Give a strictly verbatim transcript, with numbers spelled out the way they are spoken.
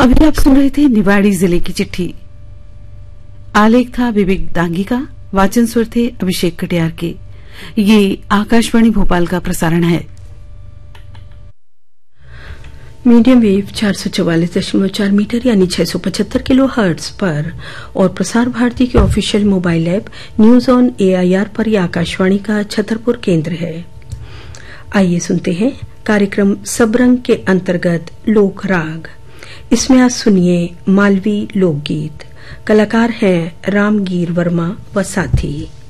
अभी आप सुन रहे थे निवाड़ी जिले की चिट्ठी। आलेख था विवेक दांगी का, वाचन स्वर थे अभिषेक कटियार के। ये आकाशवाणी भोपाल का प्रसारण है। मीडियम वेव चार सौ चौवालीस दशमलव चार मीटर यानी छह सौ पचहत्तर किलो हर्ट्ज पर और प्रसार भारती के official mobile app news on AIR पर यह आकाशवाणी का छतरपुर केंद्र है। आइए सुनते हैं कार्यक्रम सबरंग के अंतर्गत लोक राग। इसमें आज सुनिए मालवी लोकगीत। कलाकार हैं रामगीर वर्मा व साथी।